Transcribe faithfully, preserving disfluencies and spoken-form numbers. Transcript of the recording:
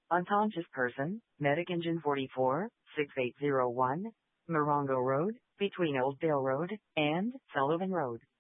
Unconscious person, Medic Engine forty-four, six eight zero one, Morongo Road, between Old Dale Road and Sullivan Road.